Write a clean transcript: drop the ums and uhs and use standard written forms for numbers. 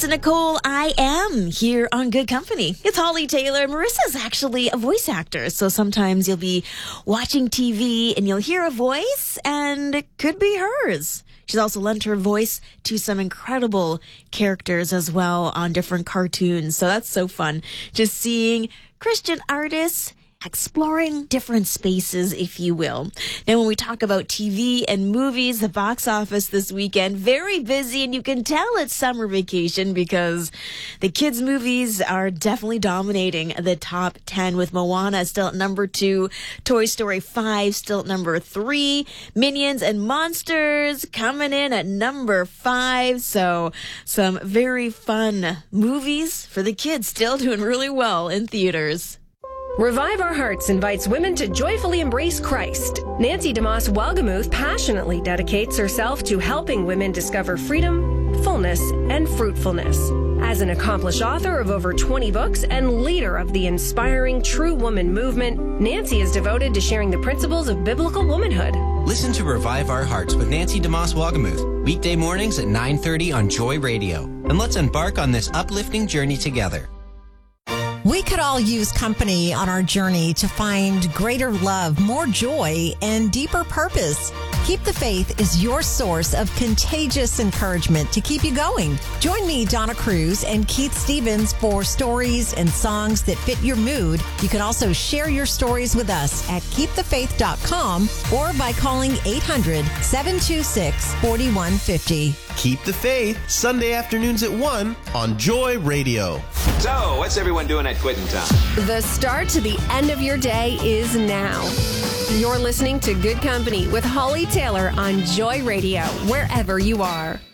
Marissa Nicole, I am here on Good Company. It's Holly Taylor. Marissa's actually a voice actor, so sometimes you'll be watching TV and you'll hear a voice and it could be hers. She's also lent her voice to some incredible characters as well on different cartoons, so that's so fun. Just seeing Christian artists exploring different spaces, if you will. Now, when we talk about TV and movies, the box office this weekend, very busy, and you can tell it's summer vacation because the kids' movies are definitely dominating the top 10, with Moana still at number 2, Toy Story 5 still at number 3, Minions and Monsters coming in at number 5. So some very fun movies for the kids, still doing really well in theaters. Revive Our Hearts invites women to joyfully embrace Christ. Nancy DeMoss Welgemuth passionately dedicates herself to helping women discover freedom, fullness, and fruitfulness. As an accomplished author of over 20 books and leader of the inspiring True Woman movement, Nancy is devoted to sharing the principles of biblical womanhood. Listen to Revive Our Hearts with Nancy DeMoss Welgemuth, weekday mornings at 9:30 on Joy Radio. And let's embark on this uplifting journey together. We could all use company on our journey to find greater love, more joy, and deeper purpose. Keep the Faith is your source of contagious encouragement to keep you going. Join me, Donna Cruz, and Keith Stevens for stories and songs that fit your mood. You can also share your stories with us at keepthefaith.com or by calling 800-726-4150. Keep the Faith, Sunday afternoons at 1 on Joy Radio. So, what's everyone doing at quitting time? The start to the end of your day is now. You're listening to Good Company with Holly Taylor on Joy Radio, wherever you are.